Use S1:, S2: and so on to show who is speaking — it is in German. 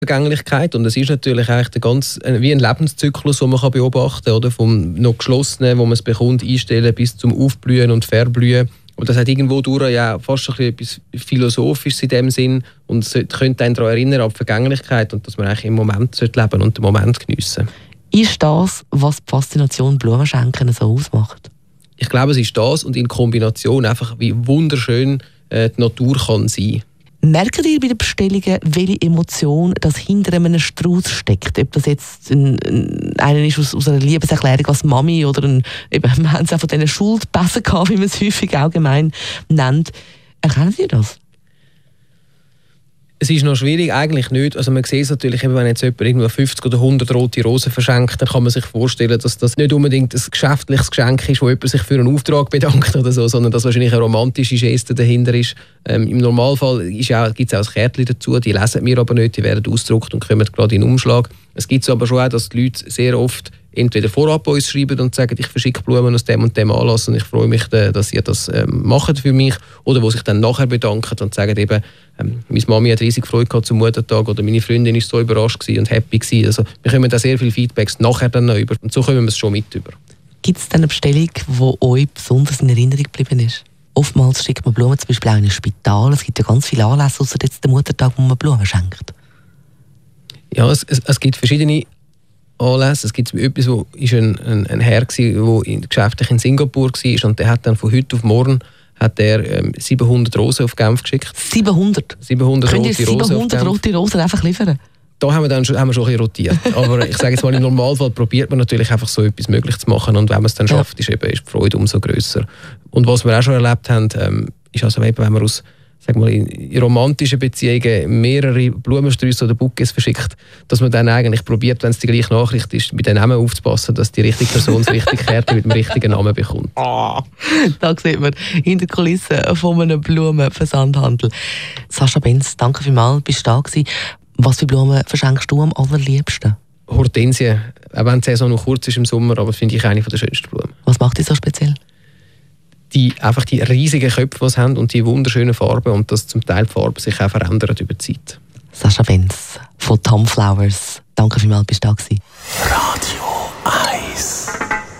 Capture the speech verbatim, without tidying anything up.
S1: Vergänglichkeit. Und es ist natürlich eigentlich der ganz, wie ein Lebenszyklus, den man beobachten kann, oder? Vom noch geschlossenen, wo man es bekommt, einstellen, bis zum Aufblühen und Verblühen. Und das hat irgendwo durch ja fast ein etwas Philosophisches in dem Sinn. Und es könnte einen daran erinnern, an die Vergänglichkeit und dass man eigentlich im Moment leben und den Moment geniessen.
S2: Ist das, was die Faszination Blumenschenken so ausmacht?
S1: Ich glaube, es ist das und in Kombination einfach, wie wunderschön äh, die Natur kann sein.
S2: Merkt ihr bei den Bestellungen, welche Emotion das hinter einem Strauß steckt? Ob das jetzt ein, ein, einer ist aus, aus einer Liebeserklärung als Mami oder ein, eben, wir haben es auch von diesen Schuldpässen gehabt, wie man es häufig allgemein nennt. Erkennen Sie das?
S1: Es ist noch schwierig, eigentlich nicht. Also man sieht es natürlich, wenn jetzt jemand irgendwo fünfzig oder hundert rote Rosen verschenkt, dann kann man sich vorstellen, dass das nicht unbedingt ein geschäftliches Geschenk ist, wo jemand sich für einen Auftrag bedankt oder so, sondern dass wahrscheinlich eine romantische Geste dahinter ist. Ähm, Im Normalfall gibt es auch ein Kärtchen dazu, die lesen wir aber nicht, die werden ausgedruckt und kommen gerade in den Umschlag. Es gibt aber schon auch, dass die Leute sehr oft entweder vorab uns schreiben und sagen, ich verschicke Blumen aus dem und dem Anlass und ich freue mich, dass ihr das ähm, macht für mich. Oder wo sich dann nachher bedanken und sagen eben, ähm, meine Mami hat riesig Freude gehabt zum Muttertag oder meine Freundin war so überrascht und happy gewesen. Also wir kommen da sehr viele Feedbacks nachher dann noch über und so kommen wir es schon mit über.
S2: Gibt es denn eine Bestellung, die euch besonders in Erinnerung geblieben ist? Oftmals schickt man Blumen zum Beispiel auch in ein Spital. Es gibt ja ganz viele Anlässe, außer jetzt den Muttertag, wo man Blumen schenkt.
S1: Ja, es, es, es gibt verschiedene Anlässe. Es gibt etwas, wo ist ein, ein, ein Herr war, der geschäftlich in Singapur war und der hat dann von heute auf morgen hat er, ähm, siebenhundert Rosen auf Genf geschickt.
S2: siebenhundert?
S1: siebenhundert
S2: Könnt
S1: rote
S2: ihr siebenhundert rote Rosen einfach liefern?
S1: Da haben wir dann schon, haben wir schon ein bisschen rotiert. Aber ich sage jetzt mal, im Normalfall probiert man natürlich einfach so etwas möglich zu machen und wenn man es dann schafft, ist, eben, ist die Freude umso grösser. Und was wir auch schon erlebt haben, ähm, ist also eben, wenn man aus sag mal, in romantischen Beziehungen mehrere Blumensträuße oder Bouquets verschickt, dass man dann eigentlich probiert, wenn es die gleiche Nachricht ist, mit den Namen aufzupassen, dass die richtige Person das richtige Kärtchen mit dem richtigen Namen bekommt.
S2: Oh, da sieht man hinter die Kulissen von einem Blumenversandhandel. Sascha Benz, danke vielmals, bist du da gewesen. Was für Blumen verschenkst du am allerliebsten?
S1: Hortensien, auch wenn die Saison noch kurz ist im Sommer, aber finde ich eine der schönsten Blumen.
S2: Was macht die so speziell?
S1: Die, einfach die riesigen Köpfe, die sie haben und die wunderschönen Farben und dass zum Teil die Farben sich auch verändern über die Zeit.
S2: Sascha Benz von Tom Flowers. Danke vielmals, bist du da gewesen.
S3: Radio